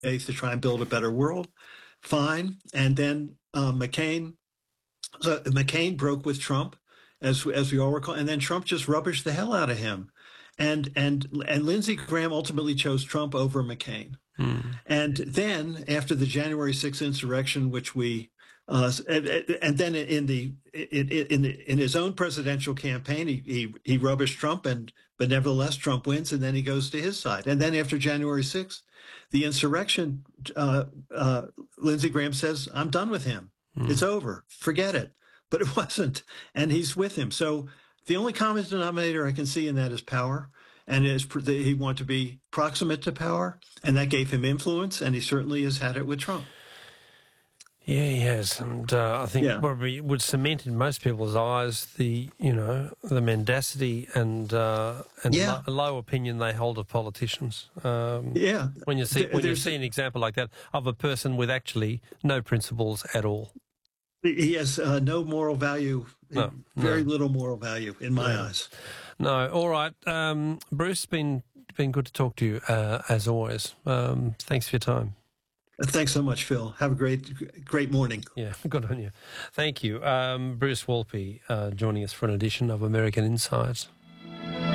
faith to try and build a better world. Fine. And then McCain broke with Trump, as we all recall, and then Trump just rubbished the hell out of him, and Lindsey Graham ultimately chose Trump over McCain. And then after the January 6th insurrection, which we and then in his own presidential campaign, he rubbished Trump, but nevertheless Trump wins, and then he goes to his side. And then after January 6th, the insurrection, Lindsey Graham says, "I'm done with him. It's over. Forget it." But it wasn't, and he's with him. So the only common denominator I can see in that is power, and he wanted to be proximate to power, and that gave him influence, and he certainly has had it with Trump. Yeah, he has, and I think probably would cement in most people's eyes the mendacity and low opinion they hold of politicians. When you see an example like that of a person with actually no principles at all. He has no moral value, very little moral value in my eyes. No, all right. Bruce, been good to talk to you, as always. Thanks for your time. Thanks so much, Phil. Have a great morning. Yeah, good on you. Thank you. Bruce Wolpe joining us for an edition of American Insights.